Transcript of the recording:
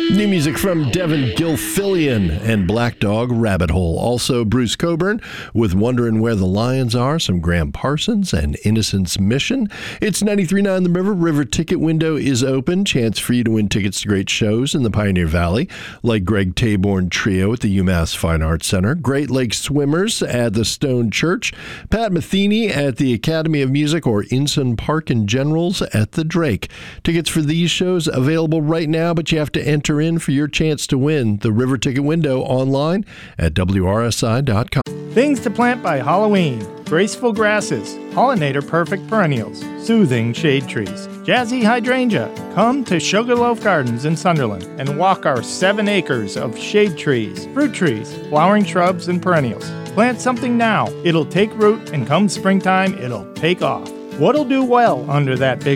New music from Devin Gilfillian and Black Dog Rabbit Hole. Also Bruce Coburn with Wondering Where the Lions Are, some Graham Parsons and Innocence Mission. It's 93.9 The River ticket window is open. Chance for you to win tickets to great shows in the Pioneer Valley, like Greg Taborn Trio at the UMass Fine Arts Center, Great Lakes Swimmers at the Stone Church, Pat Metheny at the Academy of Music, or Inson Park and Generals at the Drake. Tickets for these shows available right now, but you have to enter in for your chance to win the River Ticket Window online at WRSI.com. Things to plant by Halloween. Graceful grasses, pollinator perfect perennials, soothing shade trees, jazzy hydrangea. Come to Sugarloaf Gardens in Sunderland and walk our 7 acres of shade trees, fruit trees, flowering shrubs, and perennials. Plant something now. It'll take root, and come springtime, it'll take off. What'll do well under that big